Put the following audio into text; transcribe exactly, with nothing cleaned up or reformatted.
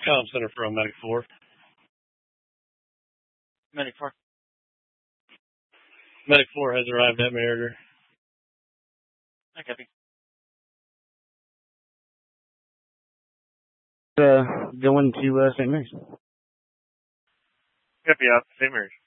Comm Center from Medic four. Medic four. Medic four has arrived at Meritor. I copy. Uh, going to uh, Saint Mary's. Copy out, Saint Mary's.